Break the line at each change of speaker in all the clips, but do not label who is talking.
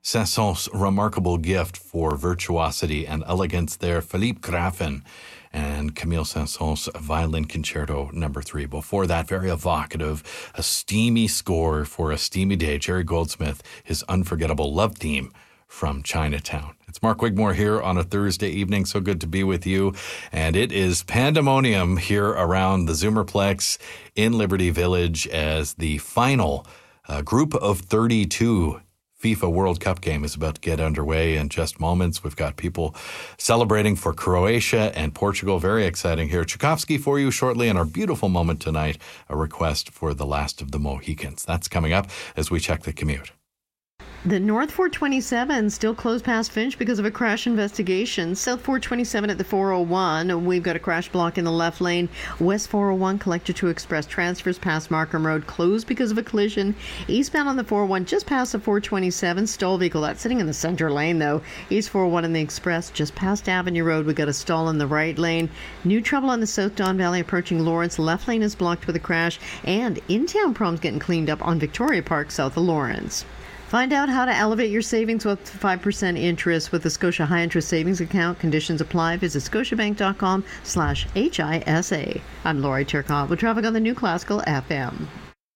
Saint-Saëns' remarkable gift for virtuosity and elegance there, Philippe Graffin and Camille Saint-Saëns' Violin Concerto No. 3. Before that, very evocative, a steamy score for a steamy day, Jerry Goldsmith, his unforgettable love theme from Chinatown. It's Mark Wigmore here on a Thursday evening. So good to be with you. And it is pandemonium here around the Zoomerplex in Liberty Village as the final group of 32 FIFA World Cup game is about to get underway in just moments. We've got people celebrating for Croatia and Portugal. Very exciting here. Tchaikovsky for you shortly, and our beautiful moment tonight, a request for The Last of the Mohicans. That's coming up as we check the commute.
The North 427 still closed past Finch because of a crash investigation. South 427 at the 401. We've got a crash block in the left lane. West 401 Collector to Express transfers past Markham Road closed because of a collision. Eastbound on the 401 just past the 427. Stall vehicle. That's sitting in the center lane though. East 401 in the Express just past Avenue Road. We got a stall in the right lane. New trouble on the South Don Valley approaching Lawrence. Left lane is blocked with a crash. And in-town problems getting cleaned up on Victoria Park south of Lawrence. Find out how to elevate your savings with 5% interest with the Scotia High Interest Savings Account. Conditions apply. Visit scotiabank.com/HISA. I'm Lori Turcotte with traffic on the New Classical FM.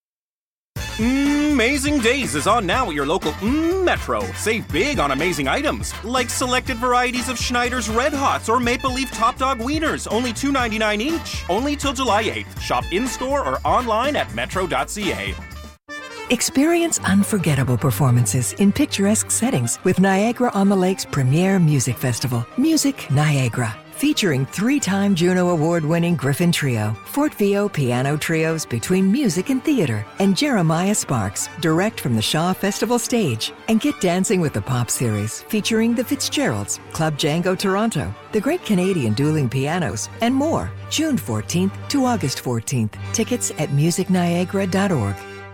Amazing Days is on now at your local Metro. Save big on amazing items, like selected varieties of Schneider's Red Hots or Maple Leaf Top Dog Wieners, only $2.99 each. Only till July 8th. Shop in-store or online at metro.ca.
Experience unforgettable performances in picturesque settings with Niagara-on-the-Lake's premier music festival, Music Niagara. Featuring 3-time Juno Award-winning Griffin Trio, Fort Vio piano trios between music and theater, and Jeremiah Sparks, direct from the Shaw Festival stage. And get dancing with the Pop series, featuring the Fitzgeralds, Club Django Toronto, the Great Canadian Dueling Pianos, and more. June 14th to August 14th. Tickets at musicniagara.org.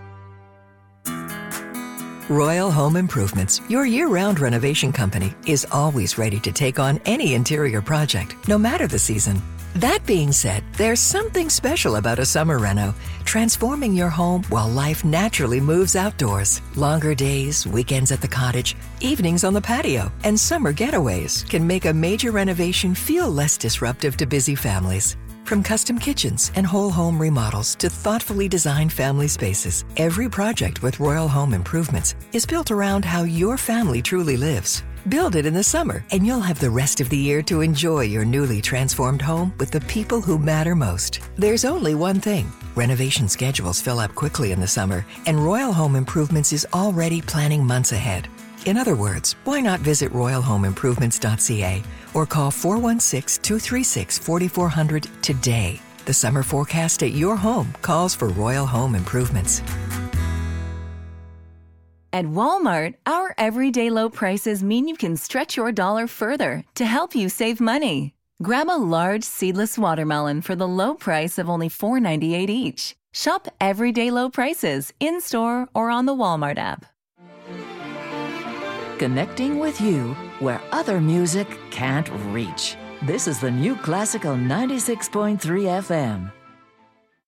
Royal Home Improvements, your year-round renovation company, is always ready to take on any interior project, no matter the season. That being said, there's something special about a summer reno, transforming your home while life naturally moves outdoors. Longer days, weekends at the cottage, evenings on the patio, and summer getaways can make a major renovation feel less disruptive to busy families. From custom kitchens and whole home remodels to thoughtfully designed family spaces, every project with Royal Home Improvements is built around how your family truly lives. Build it in the summer, and you'll have the rest of the year to enjoy your newly transformed home with the people who matter most. There's only one thing. Renovation schedules fill up quickly in the summer, and Royal Home Improvements is already planning months ahead. In other words, why not visit royalhomeimprovements.ca or call 416-236-4400 today. The summer forecast at your home calls for Royal Home Improvements.
At Walmart, our everyday low prices mean you can stretch your dollar further to help you save money. Grab a large seedless watermelon for the low price of only $4.98 each. Shop everyday low prices in-store or on the Walmart app.
Connecting with you where other music can't reach. This is the New Classical 96.3 FM.